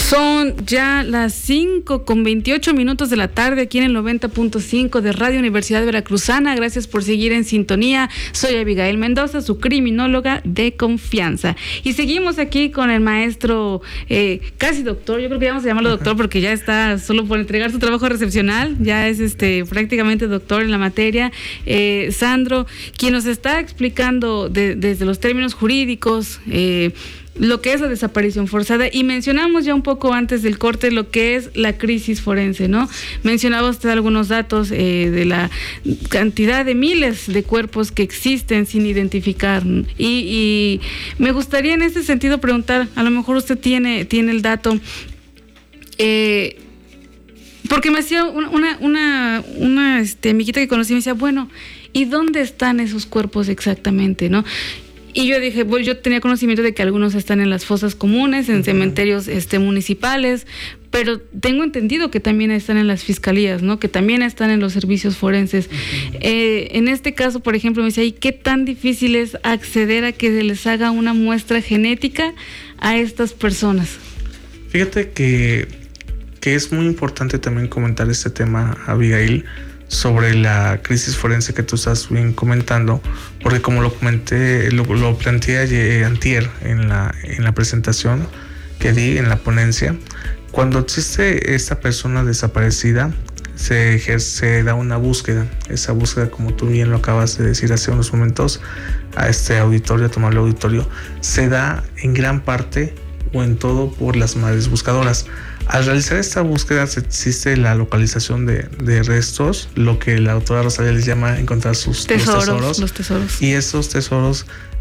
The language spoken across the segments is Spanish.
Son ya las 5:28 de la tarde aquí en el 90.5 de Radio Universidad Veracruzana. Gracias por seguir en sintonía. Soy Abigail Mendoza, su criminóloga de confianza. Y seguimos aquí con el maestro, casi doctor, yo creo que ya vamos a llamarlo doctor porque ya está solo por entregar su trabajo recepcional, ya es prácticamente doctor en la materia. Sandro, quien nos está explicando desde los términos jurídicos, lo que es la desaparición forzada, y mencionamos ya un poco antes del corte lo que es la crisis forense, ¿no? Mencionaba usted algunos datos de la cantidad de miles de cuerpos que existen sin identificar, y me gustaría en ese sentido preguntar, a lo mejor usted tiene el dato, porque me hacía una amiguita que conocí, me decía, bueno, ¿y dónde están esos cuerpos exactamente, no? Y yo dije, bueno, yo tenía conocimiento de que algunos están en las fosas comunes, en cementerios municipales, pero tengo entendido que también están en las fiscalías, ¿no? Que también están en los servicios forenses. En este caso, por ejemplo, me decía, ¿y qué tan difícil es acceder a que se les haga una muestra genética a estas personas? Fíjate que es muy importante también comentar este tema, Abigail, sobre la crisis forense que tú estás bien comentando, porque como lo comenté, lo planteé antier en la presentación que di en la ponencia, cuando existe esta persona desaparecida, se da una búsqueda. Esa búsqueda, como tú bien lo acabas de decir hace unos momentos, a este auditorio, a tomarlo auditorio, se da en gran parte o en todo por las madres buscadoras. Al realizar esta búsqueda existe la localización de restos, lo que la doctora Rosalía les llama encontrar los tesoros. Y esos tesoros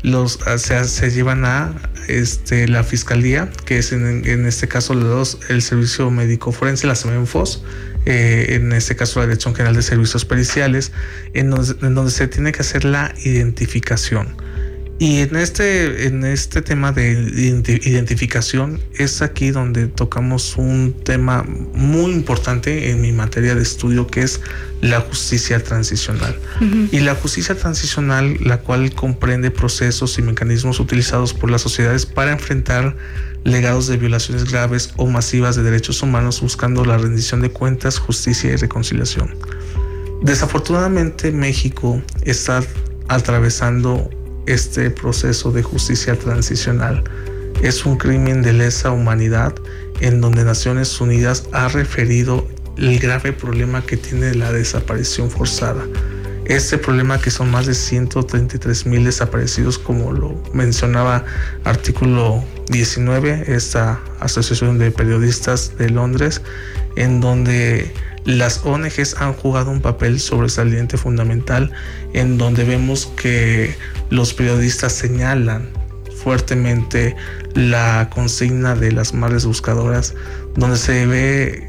se llevan a la fiscalía, que es en este caso el Servicio Médico Forense, la SEMENFOS, en este caso la Dirección General de Servicios Periciales, en donde se tiene que hacer la identificación. Y en este tema de identificación es aquí donde tocamos un tema muy importante en mi materia de estudio, que es la justicia transicional. Uh-huh. Y la justicia transicional, la cual comprende procesos y mecanismos utilizados por las sociedades para enfrentar legados de violaciones graves o masivas de derechos humanos, buscando la rendición de cuentas, justicia y reconciliación. Desafortunadamente, México está atravesando este proceso de justicia transicional. Es un crimen de lesa humanidad en donde Naciones Unidas ha referido el grave problema que tiene la desaparición forzada. Este problema, que son más de 133,000 desaparecidos, como lo mencionaba artículo 19, esta Asociación de Periodistas de Londres, en donde las ONGs han jugado un papel sobresaliente, fundamental, en donde vemos que los periodistas señalan fuertemente la consigna de las madres buscadoras, donde se ve